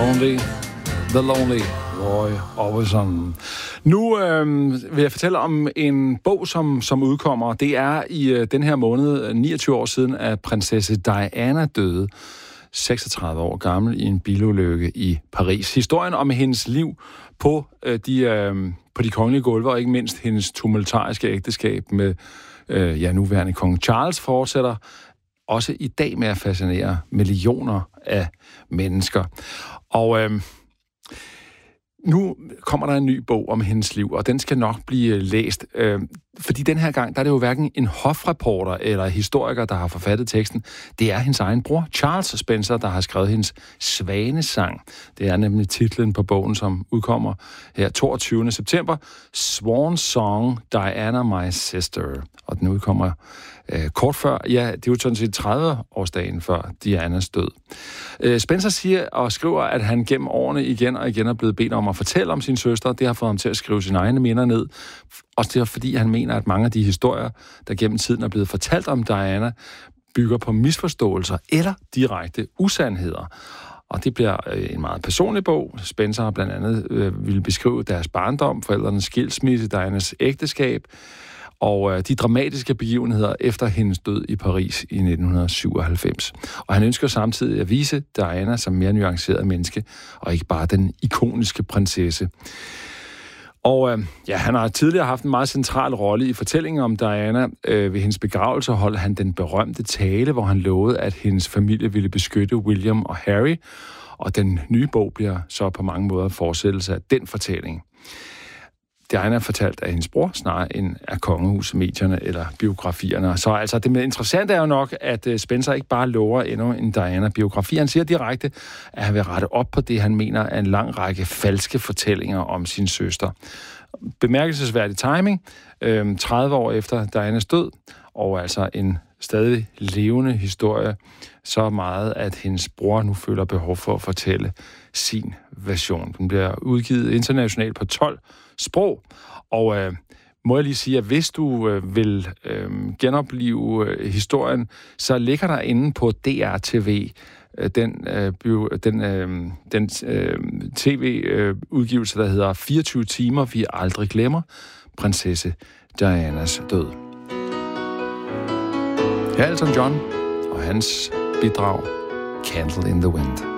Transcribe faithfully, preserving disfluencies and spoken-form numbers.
Only the Lonely Roy Orbison. Nu øh, vil jeg fortælle om en bog, som, som udkommer. Det er i øh, den her måned, niogtyve år siden, at prinsesse Diana døde. seksogtredive år gammel i en bilulykke i Paris. Historien om hendes liv på, øh, de, øh, på de kongelige gulve, og ikke mindst hendes tumultariske ægteskab med øh, ja, nuværende kong Charles, fortsætter også i dag med at fascinere millioner af mennesker. Og øh, nu kommer der en ny bog om hendes liv, og den skal nok blive læst. Øh, fordi den her gang, der er det jo hverken en hofreporter eller historiker, der har forfattet teksten. Det er hendes egen bror, Charles Spencer, der har skrevet hendes Svanesang. Det er nemlig titlen på bogen, som udkommer her toogtyvende september. Swan Song, Diana My Sister. Og den udkommer øh, kort før, ja, det er jo sådan set tredive-årsdagen før Dianas død. Øh, Spencer siger og skriver, at han gennem årene igen og igen er blevet bedt om at fortælle om sin søster. Det har fået ham til at skrive sine egne minder ned. Også det er fordi, han mener, at mange af de historier, der gennem tiden er blevet fortalt om Diana, bygger på misforståelser eller direkte usandheder. Og det bliver en meget personlig bog. Spencer har blandt andet øh, ville beskrive deres barndom, forældrenes skilsmisse, Dianas ægteskab, og øh, de dramatiske begivenheder efter hendes død i Paris i nitten syvoghalvfems. Og han ønsker samtidig at vise Diana som mere nuanceret menneske, og ikke bare den ikoniske prinsesse. Og øh, ja, han har tidligere haft en meget central rolle i fortællingen om Diana. Øh, ved hendes begravelse holdt han den berømte tale, hvor han lovede, at hendes familie ville beskytte William og Harry. Og den nye bog bliver så på mange måder fortsættelse af den fortælling. Diana er fortalt af hendes bror, snarere end af kongehuset, medierne eller biografierne. Så altså, det interessante er jo nok, at Spencer ikke bare lover endnu en Diana-biografi. Han siger direkte, at han vil rette op på det, han mener er en lang række falske fortællinger om sin søster. Bemærkelsesværdig timing, øh, tredive år efter Dianas død, og altså en stadig levende historie, så meget, at hendes bror nu føler behov for at fortælle sin version. Den bliver udgivet internationalt på tolv sprog, og øh, må jeg lige sige, at hvis du øh, vil øh, genopleve øh, historien, så ligger der inde på D R T V øh, den, øh, bio, den, øh, den øh, tv-udgivelse, der hedder fireogtyve timer, vi aldrig glemmer, prinsesse Dianas død. Her er Elton John og hans bidrag Candle in the Wind.